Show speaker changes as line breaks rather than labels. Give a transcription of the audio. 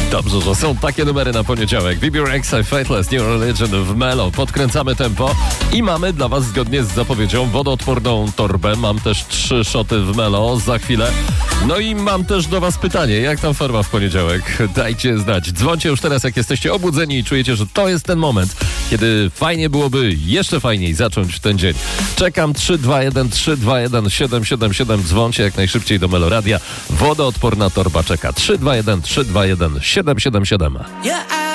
Dobrze, że są takie numery na poniedziałek. BB Rexha, Faithless, New Religion w Melo. Podkręcamy tempo i mamy dla was zgodnie z zapowiedzią wodoodporną torbę. Mam też 3 szoty w Melo za chwilę. No i mam też do was pytanie, jak tam forma w poniedziałek? Dajcie znać. Dzwońcie już teraz, jak jesteście obudzeni i czujecie, że to jest ten moment, kiedy fajnie byłoby jeszcze fajniej zacząć ten dzień. Czekam 321 321 777. Dzwońcie jak najszybciej do Meloradia. Wodoodporna torba czeka. 321 321 777.